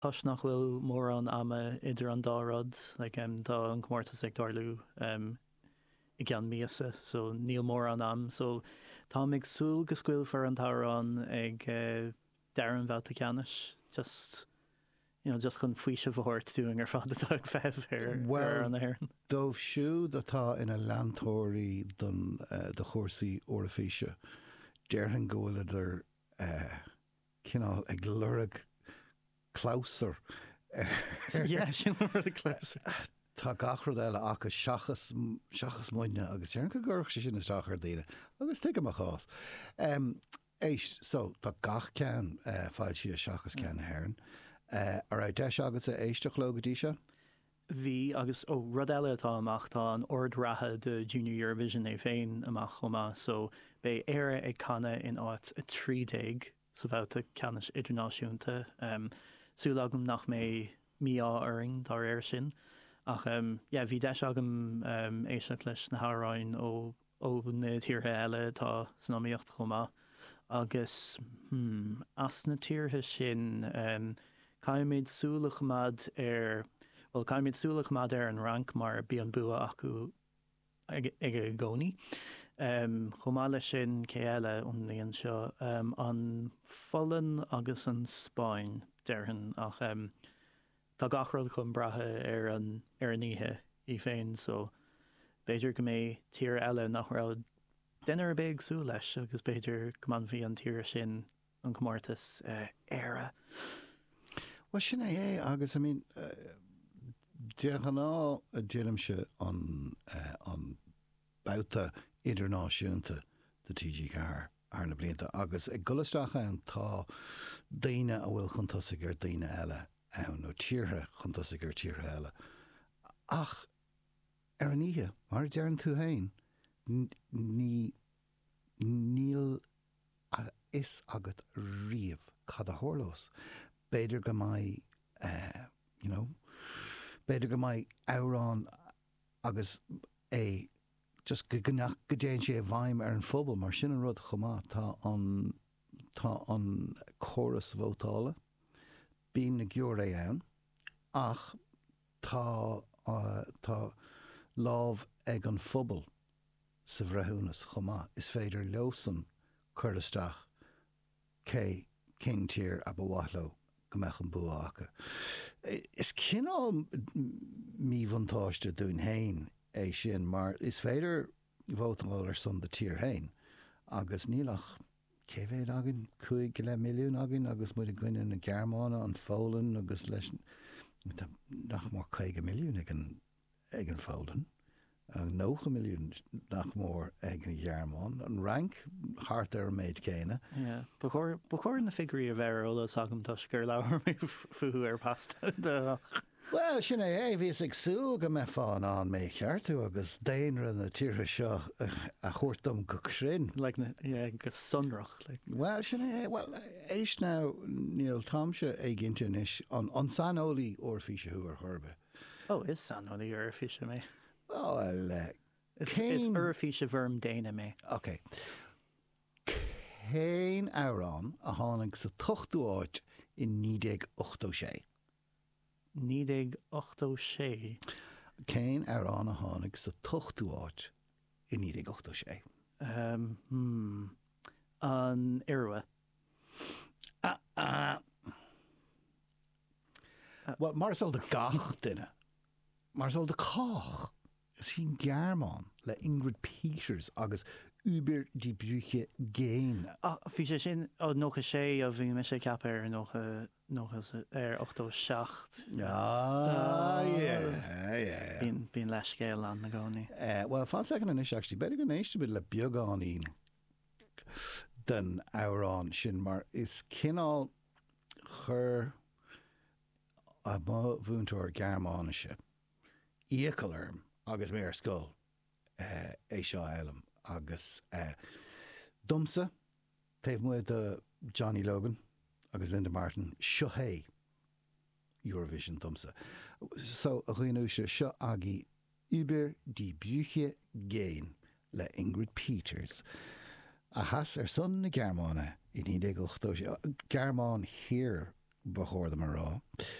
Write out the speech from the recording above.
Thas nach bhfuil mór an ama idir an dárad, tá an cumartas ag darlú I gan míasa, so níl mór an am. So tá ag súil go scuil for an tárán ag dearan bheta ceannis, just chun fuise bhórt doing ar fad atá ag feh ar an air. Dómh siúd atá ina leantóirí don de chósaí orifíse. Dearhan gohfuil idir cinál ag lurag cláusar. Sin lurag cláusar. Tá gachrad eile ach seachas muine agus tear go gurch sin is táchar daine agus tu am a chás. Éis so tá gach cean fáil si a seachas cean héann. Ar a deis agus a éisteach lo go dtí se? Bhí agus rud eile atá amach tá an ordrathe de Junior Eurovision é féin amach chomá, so bé éire ag canna in áit a 30 sa bheta ceannis idirnáisiúnta. Súlagam nach mé míá aring dar air sin. Ach, bhí deis agam éisteach leis na háráin ó na tíortha eile tá snáíocht chomá. Agus as na tíortha sin caiimid súlachmad ar an rank mar bí an bua acu ag a gcónaí. Chomá lei sin cé eile únaíonn seo an Follan agus an Spáin dearhan ach tá gachród chun brathe ar an ihe I féin, so beidir go mé tír eile nach raibh duine big sú leis agus beidir go man bhí an tír sin an comórtas éire. Well, sin é agus, I mean, deachaná a délimse an bouta idirnáisiúnta de TG4 ar na blianta agus ag golasteach an tá daine a bhfuil chuntasig ar daine eile ann nó tíortha chuntasig ar tíortha eile. Ach, ar an ihe, mar dearan tú hain, níl is agat riamh cad a thorlós. Beidir go mai, beidir go mai árán agus é just go déan sé bhaim ar an fphobal mar sin an rud chomá tá an chóras bhótála bín na gceor é ann ach tá lámh ag an fphobal sa bhreithúnas chomá is féidir leosan chuiristeach cé cin tír a bhhaithló go meach an bua acha. Is cinál míbhantáiste dún hain é sin mar is féidir bhótáil ar son de tír hain agus nílach céhéad agin 5 milliún agin agus muid a gcuine na Gearmána an fólan agus leis nach mór 5 milliún ag an fólan. 9 milliún nach mór ag an Gearmán an rank hart ar méid céine. Ba chóir na figurí a bheith ólas agam tá gur leabhar mé fuú ar pasta. Well, sin é bhís ag súil go me fáin an mé cheartú agus déanra na tíre seo a chuirtum go sin. Go sunrach. Well, sin é, éis ná níl tamse ag intunis an sanolaí orfíse hu ar chorbe. Is sanolaí orfíse mé. Well, it's orfíse bhirm déine mé. Okay. Céin árán a tháinig sa tochtú áit in 1986. 1986. Céin árán a tháinig sa tochtú áit in 1986. An Iorua. Well, Marcel de Gach duine. Marcel de Koch. Is hín Gearmán le Ingrid Peters agus Uber die Brüche géin. Bhí sé sin nócha sé a bhí me sé cap ar nócha ar 87. Bín leis céil an na gcónaí. Well, fáil second an is actually beidir go néiste bit le beagán den árán sin mar is cinál chur a bhúntóir Gearmánaise íocalarm agus mé ar scoil é seo eilem agus dumsa taobh muid de Johnny Logan agus Linda Martin seo hé Eurovision dumsa. So a chuoinú seo agé Uber die Brüche géin le Ingrid Peters. A has ar son na Gearmána in 1986. Gearmán hir ba chóir mar rá.